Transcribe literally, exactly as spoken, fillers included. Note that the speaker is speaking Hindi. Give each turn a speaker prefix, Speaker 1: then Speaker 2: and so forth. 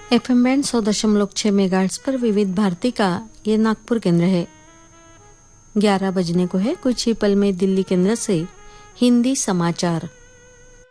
Speaker 1: एफएम बैंड सौ दशमलव छह मेगाहर्ट्ज पर विविध भारती का ये नागपुर केंद्र है। ग्यारह बजने को है। कुछ ही पल में दिल्ली केंद्र से हिंदी समाचार।